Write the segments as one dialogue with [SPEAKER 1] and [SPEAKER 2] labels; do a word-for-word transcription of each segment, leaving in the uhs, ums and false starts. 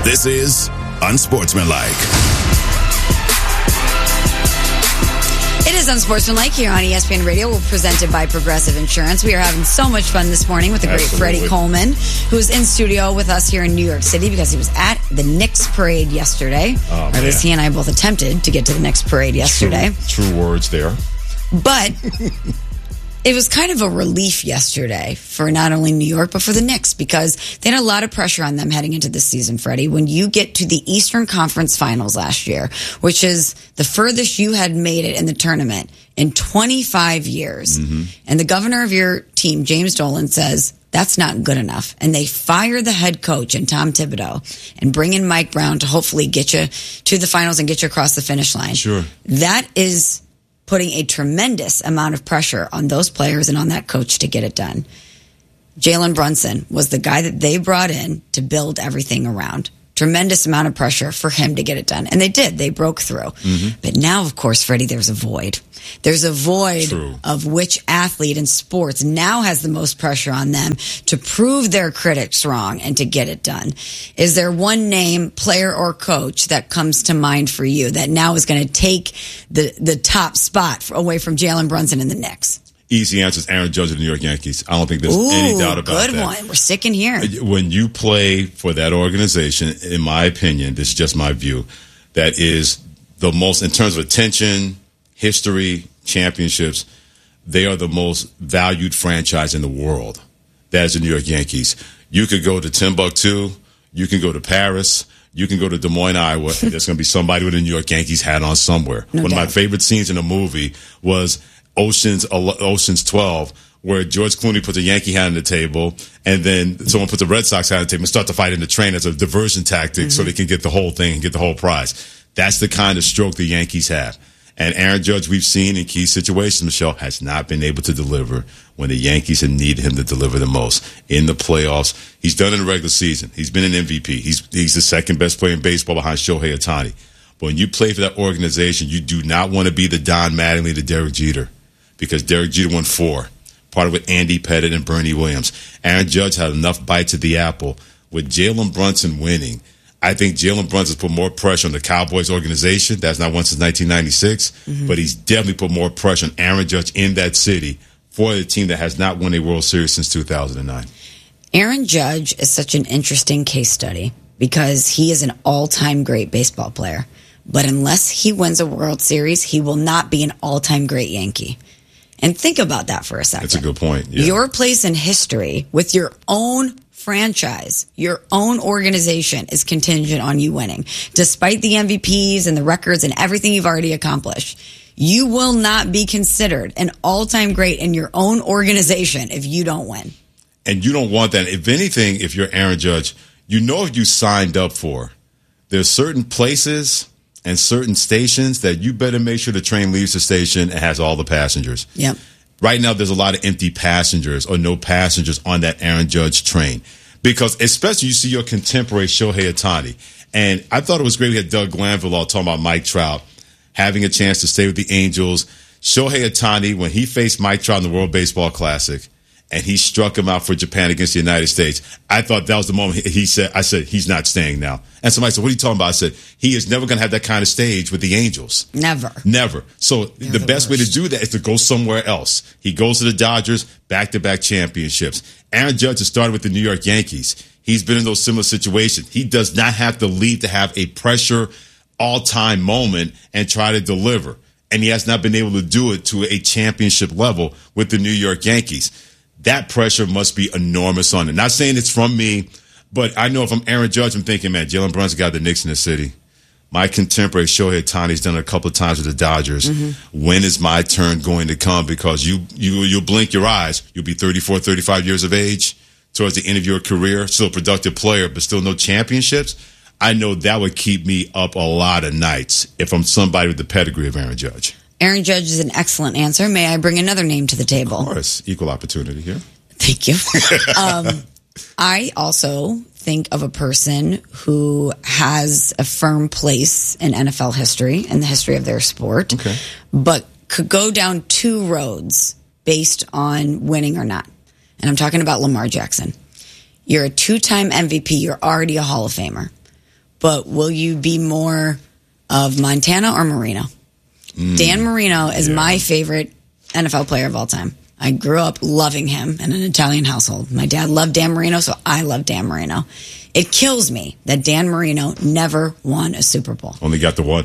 [SPEAKER 1] This is Unsportsmanlike.
[SPEAKER 2] It is Unsportsmanlike here on E S P N Radio. We're presented by Progressive Insurance. We are having so much fun this morning with the great
[SPEAKER 3] Absolutely.
[SPEAKER 2] Freddie Coleman, who's in studio with us here in New York City because he was at the Knicks parade yesterday.
[SPEAKER 3] Oh,
[SPEAKER 2] or at least he and I both attempted to get to the Knicks parade yesterday.
[SPEAKER 3] True, true words there.
[SPEAKER 2] But it was kind of a relief yesterday for not only New York, but for the Knicks, because they had a lot of pressure on them heading into this season, Freddie. When you get to the Eastern Conference Finals last year, which is the furthest you had made it in the tournament in twenty-five years, mm-hmm. and the governor of your team, James Dolan, says, that's not good enough. And they fire the head coach and Tom Thibodeau and bring in Mike Brown to hopefully get you to the finals and get you across the finish line.
[SPEAKER 3] Sure.
[SPEAKER 2] That is putting a tremendous amount of pressure on those players and on that coach to get it done. Jalen Brunson was the guy that they brought in to build everything around. Tremendous amount of pressure for him to get it done. And they did. They broke through. Mm-hmm. But now, of course, Freddie, there's a void. There's a void
[SPEAKER 3] True.
[SPEAKER 2] of which athlete in sports now has the most pressure on them to prove their critics wrong and to get it done. Is there one name, player or coach, that comes to mind for you that now is going to take the, the top spot away from Jalen Brunson and the Knicks?
[SPEAKER 3] Easy answer is Aaron Judge of the New York Yankees. I don't think there's
[SPEAKER 2] Ooh,
[SPEAKER 3] any doubt about
[SPEAKER 2] good
[SPEAKER 3] that.
[SPEAKER 2] one. We're sticking here.
[SPEAKER 3] When you play for that organization, in my opinion, this is just my view, that is the most, in terms of attention, history, championships, they are the most valued franchise in the world. That is the New York Yankees. You could go to Timbuktu, you can go to Paris, you can go to Des Moines, Iowa, and there's going to be somebody with a New York Yankees hat on somewhere.
[SPEAKER 2] No
[SPEAKER 3] One
[SPEAKER 2] doubt.
[SPEAKER 3] of my favorite scenes in a movie was Ocean's Ocean's twelve, where George Clooney puts a Yankee hat on the table, and then someone puts a Red Sox hat on the table and start to fight in the train as a diversion tactic mm-hmm. so they can get the whole thing and get the whole prize. That's the kind of stroke the Yankees have. And Aaron Judge, we've seen in key situations, Michelle, has not been able to deliver when the Yankees have needed him to deliver the most. In the playoffs, he's done it in the regular season. He's been an M V P. He's he's the second best player in baseball behind Shohei Ohtani. But when you play for that organization, you do not want to be the Don Mattingly to Derek Jeter, because Derek Jeter won four, part of it Andy Pettitte and Bernie Williams. Aaron Judge had enough bites at the apple. With Jalen Brunson winning, I think Jalen Brunson's put more pressure on the Cowboys organization. That's not one since nineteen ninety-six, mm-hmm. but he's definitely put more pressure on Aaron Judge in that city for the team that has not won a World Series since two thousand nine.
[SPEAKER 2] Aaron Judge is such an interesting case study because he is an all-time great baseball player. But unless he wins a World Series, he will not be an all-time great Yankee. And think about that for a second.
[SPEAKER 3] That's a good point. Yeah.
[SPEAKER 2] Your place in history with your own franchise, your own organization is contingent on you winning. Despite the M V Ps and the records and everything you've already accomplished, you will not be considered an all-time great in your own organization if you don't win.
[SPEAKER 3] And you don't want that. If anything, if you're Aaron Judge, you know if you signed up for. There's certain places and certain stations that you better make sure the train leaves the station and has all the passengers.
[SPEAKER 2] Yep.
[SPEAKER 3] Right now, there's a lot of empty passengers or no passengers on that Aaron Judge train. Because especially you see your contemporary Shohei Ohtani. And I thought it was great we had Doug Glanville all talking about Mike Trout having a chance to stay with the Angels. Shohei Ohtani, when he faced Mike Trout in the World Baseball Classic, and he struck him out for Japan against the United States, I thought that was the moment he, he said, I said, he's not staying now. And somebody said, what are you talking about? I said, he is never going to have that kind of stage with the Angels.
[SPEAKER 2] Never.
[SPEAKER 3] Never. So
[SPEAKER 2] They're
[SPEAKER 3] the,
[SPEAKER 2] the
[SPEAKER 3] best
[SPEAKER 2] worst.
[SPEAKER 3] way to do that is to go somewhere else. He goes to the Dodgers, back-to-back championships. Aaron Judge has started with the New York Yankees. He's been in those similar situations. He does not have to leave to have a pressure all-time moment and try to deliver. And he has not been able to do it to a championship level with the New York Yankees. That pressure must be enormous on him. Not saying it's from me, but I know if I'm Aaron Judge, I'm thinking, man, Jalen Brunson got the Knicks in the city. My contemporary Shohei Ohtani's done it a couple of times with the Dodgers. Mm-hmm. When is my turn going to come? Because you, you, you'll blink your eyes. You'll be thirty-four, thirty-five years of age towards the end of your career, still a productive player, but still no championships. I know that would keep me up a lot of nights if I'm somebody with the pedigree of Aaron Judge.
[SPEAKER 2] Aaron Judge is an excellent answer. May I bring another name to the table?
[SPEAKER 3] Of course. Equal opportunity here.
[SPEAKER 2] Thank you. um, I also think of a person who has a firm place in N F L history, in the history of their sport,
[SPEAKER 3] okay.
[SPEAKER 2] but could go down two roads based on winning or not. And I'm talking about Lamar Jackson. You're a two-time M V P. You're already a Hall of Famer. but will you be more of Montana or Marino? Mm, Dan Marino is yeah. my favorite N F L player of all time. I grew up loving him in an Italian household. My dad loved Dan Marino, so I love Dan Marino. It kills me that Dan Marino never won a Super Bowl.
[SPEAKER 3] Only got the one.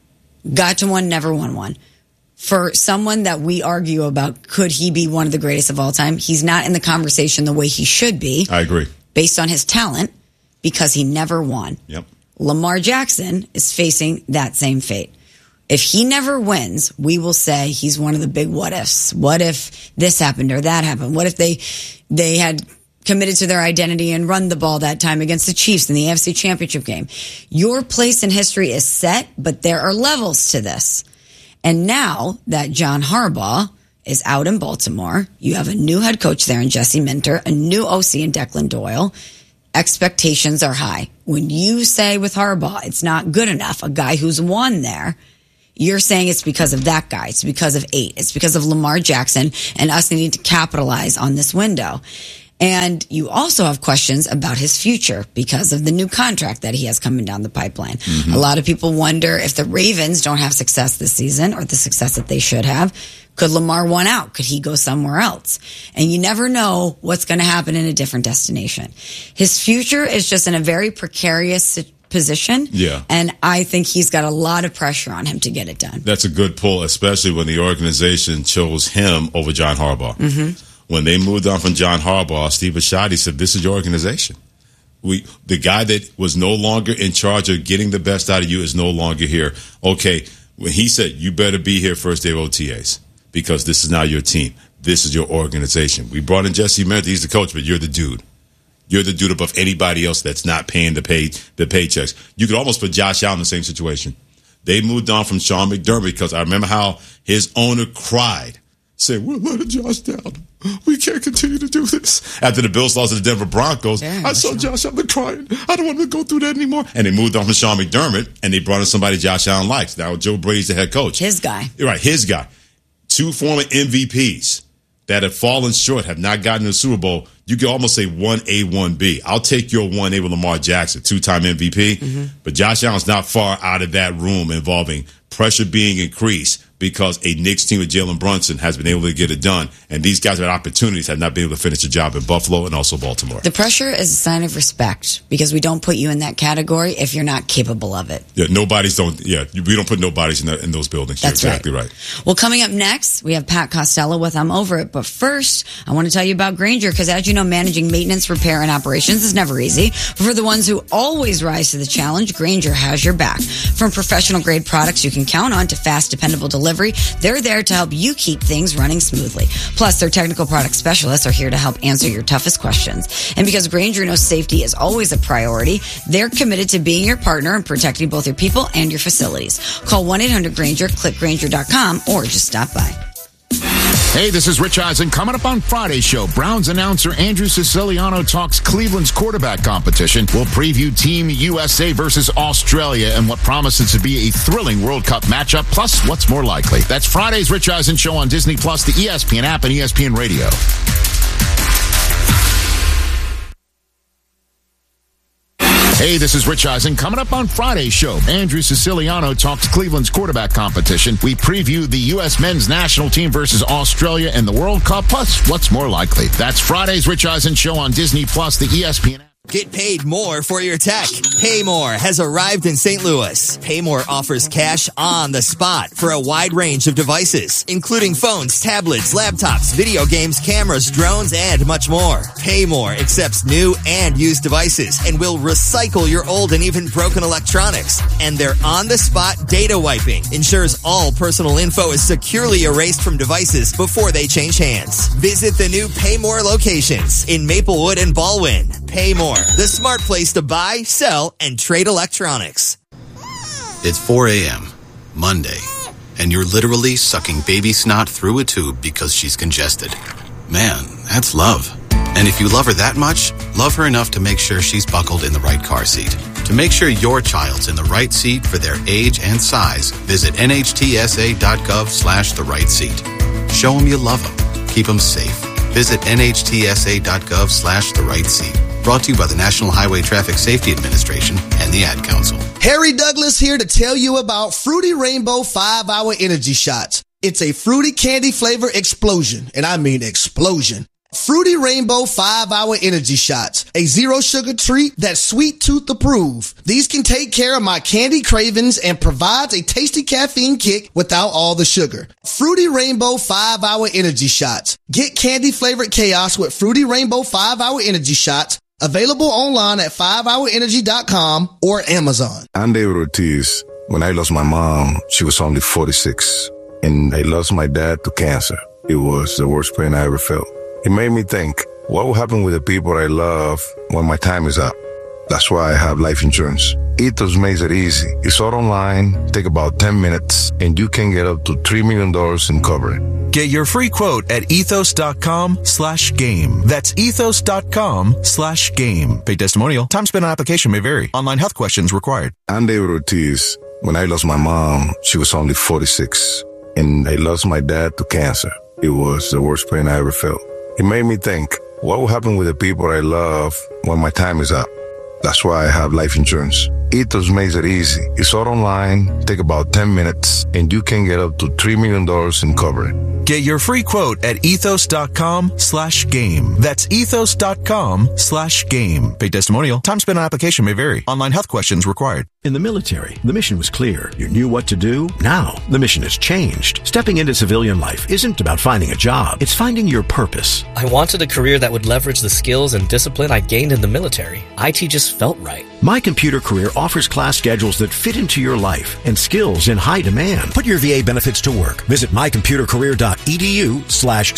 [SPEAKER 2] Got to one, never won one. For someone that we argue about, could he be one of the greatest of all time? He's not in the conversation the way he should be.
[SPEAKER 3] I agree.
[SPEAKER 2] Based on his talent, because he never won.
[SPEAKER 3] Yep.
[SPEAKER 2] Lamar Jackson is facing that same fate. If he never wins, we will say he's one of the big what ifs. What if this happened or that happened? What if they they had committed to their identity and run the ball that time against the Chiefs in the A F C Championship game? Your place in history is set, but there are levels to this. And now that John Harbaugh is out in Baltimore, you have a new head coach there in Jesse Minter, a new O C in Declan Doyle. Expectations are high. When you say with Harbaugh, it's not good enough, a guy who's won there, you're saying it's because of that guy. It's because of eight. It's because of Lamar Jackson and us needing to capitalize on this window. And you also have questions about his future because of the new contract that he has coming down the pipeline. Mm-hmm. A lot of people wonder if the Ravens don't have success this season or the success that they should have. Could Lamar one out? Could he go somewhere else? And you never know what's going to happen in a different destination. His future is just in a very precarious position.
[SPEAKER 3] Yeah.
[SPEAKER 2] And I think he's got a lot of pressure on him to get it done.
[SPEAKER 3] That's a good pull, especially when the organization chose him over John Harbaugh.
[SPEAKER 2] Mm-hmm.
[SPEAKER 3] When they moved on from John Harbaugh, Steve Bisciotti said, this is your organization. We, the guy that was no longer in charge of getting the best out of you is no longer here. Okay, when he said, you better be here first day of O T As because this is now your team. This is your organization. We brought in Jesse Minter. He's the coach, but you're the dude. You're the dude above anybody else that's not paying the pay the paychecks. You could almost put Josh Allen in the same situation. They moved on from Sean McDermott because I remember how his owner cried, saying, we're letting Josh down. We can't continue to do this. After the Bills lost to the Denver Broncos,
[SPEAKER 2] yeah,
[SPEAKER 3] I saw Josh Allen crying. I don't want to go through that anymore. And they moved on from Sean McDermott, and they brought in somebody Josh Allen likes. Now Joe Brady's the head coach.
[SPEAKER 2] His guy.
[SPEAKER 3] You're right, his guy. Two former M V Ps that have fallen short, have not gotten to the Super Bowl. You could almost say one A, one B. I'll take your one A with Lamar Jackson, two-time M V P. Mm-hmm. But Josh Allen's not far out of that room involving pressure being increased because a Knicks team with Jalen Brunson has been able to get it done. And these guys with opportunities have not been able to finish the job in Buffalo and also Baltimore.
[SPEAKER 2] The pressure is a sign of respect because we don't put you in that category if you're not capable of it.
[SPEAKER 3] Yeah, nobodies don't, yeah, we don't put nobodies in, the, in those buildings.
[SPEAKER 2] That's
[SPEAKER 3] you're exactly
[SPEAKER 2] right.
[SPEAKER 3] right.
[SPEAKER 2] Well, coming up next, we have Pat Costello with I'm Over It. But first, I want to tell you about Grainger because as you know, managing maintenance, repair, and operations is never easy. But for the ones who always rise to the challenge, Grainger has your back. From professional grade products you can count on to fast, dependable delivery, they're there to help you keep things running smoothly. Plus, their technical product specialists are here to help answer your toughest questions. And because Grainger knows safety is always a priority, they're committed to being your partner and protecting both your people and your facilities. Call one eight hundred Grainger, click Grainger dot com, or just stop by.
[SPEAKER 4] Hey, this is Rich Eisen. Coming up on Friday's show, Browns announcer Andrew Siciliano talks Cleveland's quarterback competition. We'll preview Team U S A versus Australia and what promises to be a thrilling World Cup matchup, plus what's more likely. That's Friday's Rich Eisen show on Disney Plus, the E S P N app, and E S P N Radio. Hey, this is Rich Eisen. Coming up on Friday's show, Andrew Siciliano talks Cleveland's quarterback competition. We preview the U S men's national team versus Australia in the World Cup, plus what's more likely. That's Friday's Rich Eisen show on Disney Plus, the E S P N app.
[SPEAKER 5] Get paid more for your tech. Paymore has arrived in Saint Louis. Paymore offers cash on the spot for a wide range of devices, including phones, tablets, laptops, video games, cameras, drones, and much more. Paymore accepts new and used devices and will recycle your old and even broken electronics. And their on-the-spot data wiping ensures all personal info is securely erased from devices before they change hands. Visit the new Paymore locations in Maplewood and Baldwin. Paymore, the smart place to buy, sell, and trade electronics.
[SPEAKER 6] It's four a.m., Monday, and you're literally sucking baby snot through a tube because she's congested. Man, that's love. And if you love her that much, love her enough to make sure she's buckled in the right car seat. To make sure your child's in the right seat for their age and size, visit nhtsa.gov slash the right seat. Show them you love them. Keep them safe. Visit nhtsa.gov slash the right seat. Brought to you by the National Highway Traffic Safety Administration and the the Ad Council.
[SPEAKER 7] Harry Douglas here to tell you about Fruity Rainbow five hour Energy Shots. It's a fruity candy flavor explosion, and I mean explosion. Fruity Rainbow five hour Energy Shots, a zero sugar treat that's sweet tooth approved. These can take care of my candy cravings and provides a tasty caffeine kick without all the sugar. Fruity Rainbow five hour Energy Shots. Get candy flavored chaos with Fruity Rainbow five hour Energy Shots. Available online at five hour energy dot com or Amazon.
[SPEAKER 8] I'm David Ortiz. When I lost my mom, she was only forty-six. And I lost my dad to cancer. It was the worst pain I ever felt. It made me think, what will happen with the people I love when my time is up? That's why I have life insurance. Ethos makes it easy. It's all online, take about ten minutes, and you can get up to three million dollars in coverage.
[SPEAKER 9] Get your free quote at ethos.com slash game. That's ethos.com slash game. Paid testimonial. Time spent on application may vary. Online health questions required.
[SPEAKER 8] I'm David Ortiz. When I lost my mom, she was only forty-six. And I lost my dad to cancer. It was the worst pain I ever felt. It made me think, what will happen with the people I love when my time is up? That's why I have life insurance. Ethos makes it easy. It's all online, take about ten minutes, and you can get up to three million dollars in coverage.
[SPEAKER 9] Get your free quote at ethos.com slash game. That's ethos.com slash game. Paid testimonial. Time spent on application may vary. Online health questions required.
[SPEAKER 10] In the military, the mission was clear. You knew what to do. Now, the mission has changed. Stepping into civilian life isn't about finding a job. It's finding your purpose.
[SPEAKER 11] I wanted a career that would leverage the skills and discipline I gained in the military. I T just felt right.
[SPEAKER 10] My Computer Career offers class schedules that fit into your life and skills in high demand. Put your V A benefits to work. Visit mycomputercareer.edu slash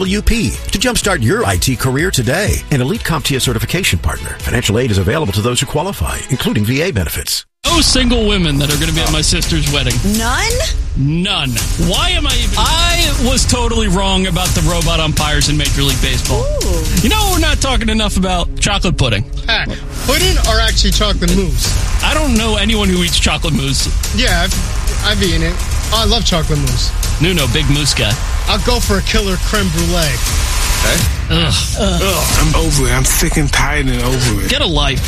[SPEAKER 10] CWP to jumpstart your I T career today. An Elite CompTIA certification partner. Financial aid is available to those who qualify, including V A benefits.
[SPEAKER 12] No single women that are going to be at my sister's wedding.
[SPEAKER 2] None?
[SPEAKER 12] None. Why am I even... I was totally wrong about the robot umpires in Major League Baseball.
[SPEAKER 2] Ooh.
[SPEAKER 12] You know, we're not talking enough about chocolate pudding.
[SPEAKER 13] Heck, pudding or actually chocolate mousse?
[SPEAKER 12] I don't know anyone who eats chocolate mousse.
[SPEAKER 13] Yeah, I've, I've eaten it. Oh, I love chocolate mousse.
[SPEAKER 12] Nuno, big mousse guy.
[SPEAKER 13] I'll go for a killer creme brulee.
[SPEAKER 12] Okay. Ugh.
[SPEAKER 14] Ugh. Ugh. I'm over it. I'm sick and tired and over it.
[SPEAKER 12] Get a life.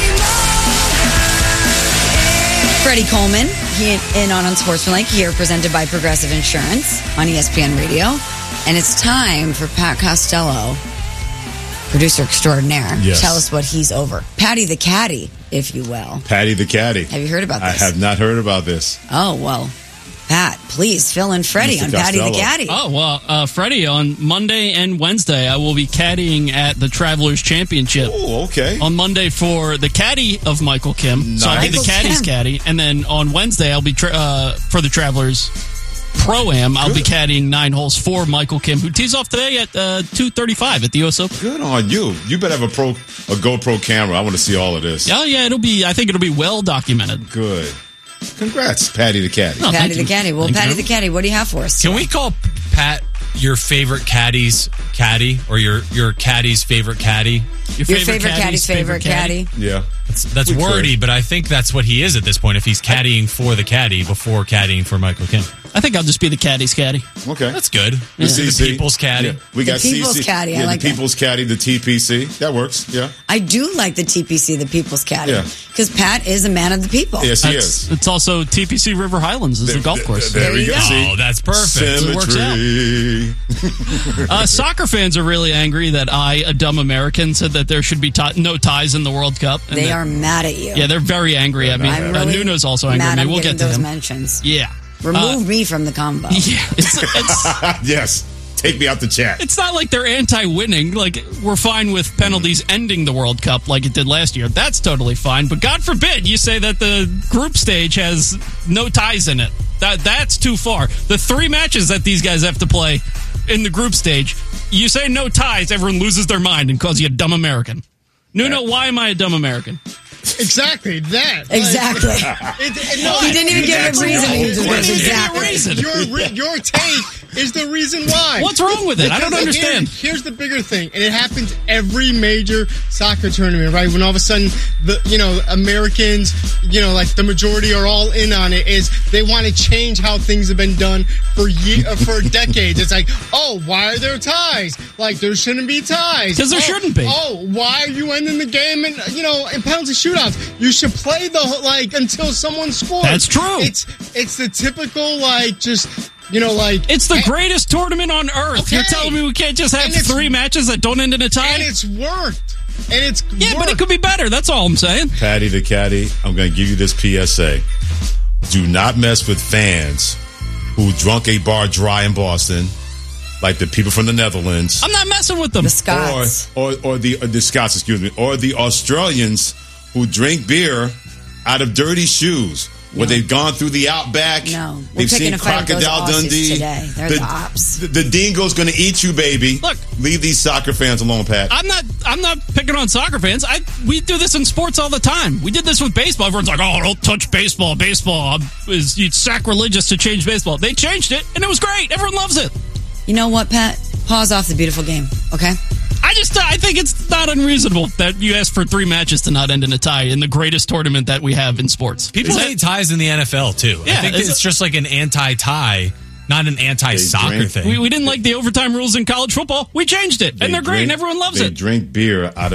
[SPEAKER 2] Freddie Coleman, he in on Unsportsmanlike, here presented by Progressive Insurance on E S P N Radio. And it's time for Pat Costello, producer extraordinaire.
[SPEAKER 3] Yes.
[SPEAKER 2] Tell us what he's over. Patty the Caddy, if you will.
[SPEAKER 3] Patty the Caddy.
[SPEAKER 2] Have you heard about this?
[SPEAKER 3] I have not heard about this.
[SPEAKER 2] Oh, well, Pat, please fill in Freddie
[SPEAKER 3] Mister
[SPEAKER 2] on Patty the Caddy.
[SPEAKER 12] Oh, well, uh, Freddie, on Monday and Wednesday, I will be caddying at the Travelers Championship.
[SPEAKER 3] Oh, okay.
[SPEAKER 12] On Monday for the caddy of Michael Kim.
[SPEAKER 3] Nice.
[SPEAKER 12] So I'll be the
[SPEAKER 2] Michael
[SPEAKER 12] caddy's
[SPEAKER 2] Kim.
[SPEAKER 12] caddy. And then on Wednesday, I'll be tra- uh, for the Travelers Pro-Am. I'll
[SPEAKER 3] Good.
[SPEAKER 12] be caddying nine holes for Michael Kim, who tees off today at uh, two thirty-five at the U S Open.
[SPEAKER 3] Good on you. You better have a pro, a GoPro camera. I want to see all of this.
[SPEAKER 12] Oh, yeah, it'll be, I think it'll be well documented.
[SPEAKER 3] Good. Congrats, Patty the Caddy.
[SPEAKER 12] Oh,
[SPEAKER 2] Patty
[SPEAKER 12] thank
[SPEAKER 2] the
[SPEAKER 12] you.
[SPEAKER 2] Caddy. Well,
[SPEAKER 12] Thank
[SPEAKER 2] Patty
[SPEAKER 12] you.
[SPEAKER 2] the Caddy, what do you have for us?
[SPEAKER 15] Can
[SPEAKER 2] today?
[SPEAKER 15] we call Pat your favorite caddy's caddy, or your your caddy's favorite caddy?
[SPEAKER 2] Your favorite caddy's favorite caddy?
[SPEAKER 3] Yeah.
[SPEAKER 15] That's, that's
[SPEAKER 3] We
[SPEAKER 15] wordy,
[SPEAKER 3] could.
[SPEAKER 15] but I think that's what he is at this point if he's caddying for the caddy before caddying for Michael Kim.
[SPEAKER 12] I think I'll just be the caddy's caddy.
[SPEAKER 3] Okay.
[SPEAKER 15] That's good.
[SPEAKER 3] The
[SPEAKER 15] The
[SPEAKER 3] C C.
[SPEAKER 15] People's Caddy.
[SPEAKER 3] Yeah. We
[SPEAKER 2] The
[SPEAKER 3] got
[SPEAKER 2] People's
[SPEAKER 3] C C.
[SPEAKER 2] Caddy. I
[SPEAKER 3] Yeah,
[SPEAKER 2] like
[SPEAKER 3] the
[SPEAKER 2] that.
[SPEAKER 3] People's Caddy, the T P C. That works. Yeah.
[SPEAKER 2] I do like the T P C, the People's Caddy,
[SPEAKER 3] Yeah.
[SPEAKER 2] because Pat is a man of the people.
[SPEAKER 3] Yes, he
[SPEAKER 12] That's,
[SPEAKER 3] is.
[SPEAKER 12] it's also T P C River Highlands is the golf course.
[SPEAKER 3] There,
[SPEAKER 2] There
[SPEAKER 3] we
[SPEAKER 2] you
[SPEAKER 3] go.
[SPEAKER 2] go.
[SPEAKER 3] See?
[SPEAKER 15] Oh, that's perfect.
[SPEAKER 12] It works out.
[SPEAKER 3] Symmetry.
[SPEAKER 12] Uh, soccer fans are really angry that I, a dumb American, said that there should be t- no ties in the World Cup. And
[SPEAKER 2] They
[SPEAKER 12] that-
[SPEAKER 2] are mad at you.
[SPEAKER 12] Yeah, they're very angry at me.
[SPEAKER 2] I'm
[SPEAKER 12] Uh,
[SPEAKER 2] really
[SPEAKER 12] Nuno's also angry
[SPEAKER 2] mad
[SPEAKER 12] at me.
[SPEAKER 2] I'm
[SPEAKER 12] We'll
[SPEAKER 2] getting
[SPEAKER 12] get to
[SPEAKER 2] those
[SPEAKER 12] him.
[SPEAKER 2] mentions.
[SPEAKER 12] Yeah.
[SPEAKER 2] Remove
[SPEAKER 12] Uh,
[SPEAKER 2] me from the combo.
[SPEAKER 12] Yeah. It's, it's,
[SPEAKER 3] Yes. Take me out the chat.
[SPEAKER 12] it's not like they're anti-winning. Like, we're fine with penalties ending the World Cup like it did last year. That's totally fine. But God forbid you say that the group stage has no ties in it. That That's too far. The three matches that these guys have to play in the group stage, you say no ties, everyone loses their mind and calls you a dumb American. Nuno, why am I a dumb American?
[SPEAKER 13] Exactly that.
[SPEAKER 2] Exactly.
[SPEAKER 13] Like, it, it, no,
[SPEAKER 2] He didn't even give him a reason. He just
[SPEAKER 13] What
[SPEAKER 2] goes,
[SPEAKER 13] is
[SPEAKER 2] exactly.
[SPEAKER 13] your, your, your take is the reason why.
[SPEAKER 12] What's wrong with it? I don't
[SPEAKER 13] Because
[SPEAKER 12] understand.
[SPEAKER 13] Here, here's the bigger thing, and it happens every major soccer tournament, right? When all of a sudden, the you know Americans, you know, like the majority are all in on it. Is they want to change how things have been done for ye- uh, for decades. It's like, oh, why are there ties? Like there shouldn't be ties.
[SPEAKER 12] Because there
[SPEAKER 13] oh,
[SPEAKER 12] shouldn't be.
[SPEAKER 13] Oh, why are you ending the game in you know in penalty shootouts? You should play the like until someone scores.
[SPEAKER 12] That's true.
[SPEAKER 13] It's it's the typical like just. You know, like
[SPEAKER 12] it's the greatest tournament on earth.
[SPEAKER 13] Okay.
[SPEAKER 12] You're telling me we can't just have three matches that don't end in a tie?
[SPEAKER 13] And it's worked. And it's
[SPEAKER 12] yeah,
[SPEAKER 13] worked.
[SPEAKER 12] but it could be better. That's all I'm saying.
[SPEAKER 3] Patty the Caddy, I'm going to give you this P S A. Do not mess with fans who drunk a bar dry in Boston, like the people from the Netherlands.
[SPEAKER 12] I'm not messing with them.
[SPEAKER 2] The Scots.
[SPEAKER 3] Or, or, or the, or the Scots, excuse me, or the Australians who drink beer out of dirty shoes. Where they've gone through the outback.
[SPEAKER 2] No. We're
[SPEAKER 3] They've
[SPEAKER 2] picking
[SPEAKER 3] seen
[SPEAKER 2] a fight with those
[SPEAKER 3] Crocodile
[SPEAKER 2] Aussies
[SPEAKER 3] Dundee.
[SPEAKER 2] today. They're the ops.
[SPEAKER 3] The, the dingo's going to eat you, baby.
[SPEAKER 12] Look.
[SPEAKER 3] Leave these soccer fans alone, Pat.
[SPEAKER 12] I'm not. I'm not picking on soccer fans. I we do this in sports all the time. We did this with baseball. Everyone's like, "Oh, don't touch baseball. Baseball is it's sacrilegious to change baseball." They changed it, and it was great. Everyone loves it.
[SPEAKER 2] You know what, Pat? Pause off the beautiful game, okay?
[SPEAKER 12] I just I think it's not unreasonable that you ask for three matches to not end in a tie in the greatest tournament that we have in sports.
[SPEAKER 15] People
[SPEAKER 12] Is
[SPEAKER 15] hate ties in the N F L too.
[SPEAKER 12] Yeah,
[SPEAKER 15] I think
[SPEAKER 12] it's-
[SPEAKER 15] it's just like an anti-tie, not an anti-soccer
[SPEAKER 3] drink-
[SPEAKER 15] thing.
[SPEAKER 12] We, we didn't like the overtime rules in college football. We changed it,
[SPEAKER 3] They
[SPEAKER 12] and they're great,
[SPEAKER 3] drink-
[SPEAKER 12] and everyone loves
[SPEAKER 3] they
[SPEAKER 12] it.
[SPEAKER 3] drink beer out of